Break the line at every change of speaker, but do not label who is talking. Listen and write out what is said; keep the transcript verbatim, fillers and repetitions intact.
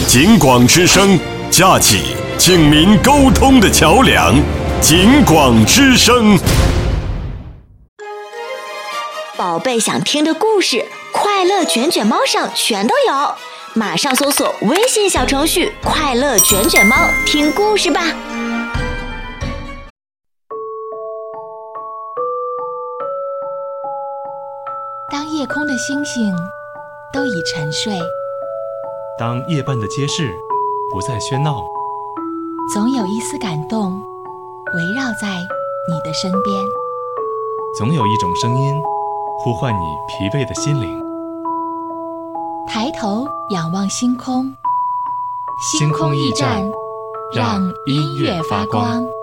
警广之声，架起警民沟通的桥梁。警广之声，
宝贝想听的故事，快乐卷卷猫上全都有，马上搜索微信小程序“快乐卷卷猫”，听故事吧。
当夜空的星星都已沉睡，
当夜半的街市不再喧闹，
总有一丝感动围绕在你的身边，
总有一种声音呼唤你疲惫的心灵。
抬头仰望星空，
星空驿站，让音乐发光。